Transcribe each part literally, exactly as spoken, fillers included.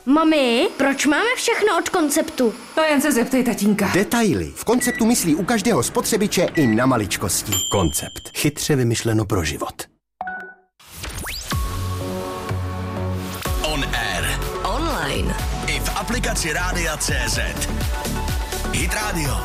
Mami, proč máme všechno od Konceptu? To jen se zeptej tatínka. Detaily. V Konceptu myslí u každého spotřebiče i na maličkosti. Koncept. Chytře vymyšleno pro život. On air. Online. I v aplikaci Rádia tečka cé zet. Hit Radio.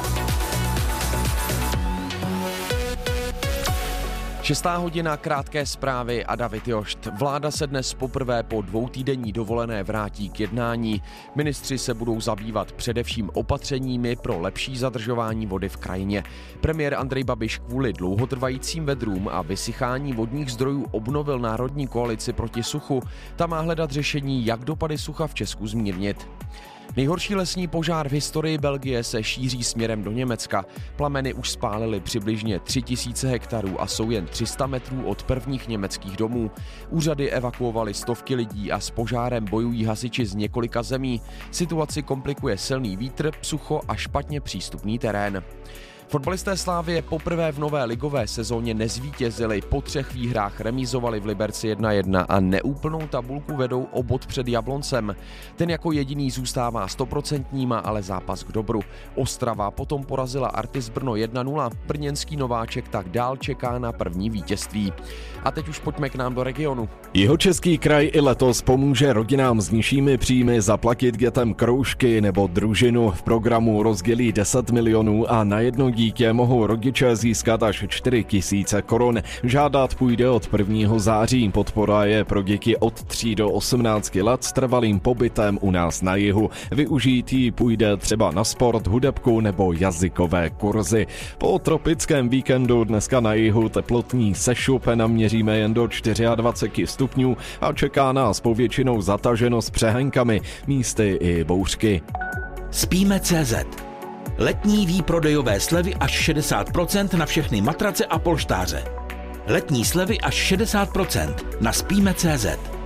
Šestá hodina, krátké zprávy a David Jošt. Vláda se dnes poprvé po dvoutýdenní dovolené vrátí k jednání. Ministři se budou zabývat především opatřeními pro lepší zadržování vody v krajině. Premiér Andrej Babiš kvůli dlouhotrvajícím vedrům a vysychání vodních zdrojů obnovil Národní koalici proti suchu. Ta má hledat řešení, jak dopady sucha v Česku zmírnit. Nejhorší lesní požár v historii Belgie se šíří směrem do Německa. Plameny už spálily přibližně tři tisíce hektarů a jsou jen tři sta metrů od prvních německých domů. Úřady evakuovaly stovky lidí a s požárem bojují hasiči z několika zemí. Situaci komplikuje silný vítr, sucho a špatně přístupný terén. Fotbalisté Slavie poprvé v nové ligové sezóně nezvítězili, po třech výhrách remízovali v Liberci jedna jedna a neúplnou tabulku vedou o bod před Jabloncem. Ten jako jediný zůstává stoprocentní, má ale zápas k dobru. Ostrava potom porazila Artis Brno jedna nula, brněnský nováček tak dál čeká na první vítězství. A teď už pojďme k nám do regionu. Jihočeský kraj i letos pomůže rodinám s nižšími příjmy zaplatit dětem kroužky nebo družinu. V programu rozdělí deset milionů a na jedno dítě mohou rodiče získat až čtyři tisíce korun. Žádat půjde od prvního září. Podpora je pro děti od tří do osmnácti let s trvalým pobytem u nás na jihu. Využít ji půjde třeba na sport, hudebku nebo jazykové kurzy. Po tropickém víkendu dneska na jihu teplotní sešup naměříme jen do dvacet čtyři stupňů a čeká nás povětšinou zataženo s přehenkami, místy i bouřky. Spíme tečka cé zet. Letní výprodejové slevy až šedesát procent na všechny matrace a polštáře. Letní slevy až šedesát procent na spíme tečka cé zet.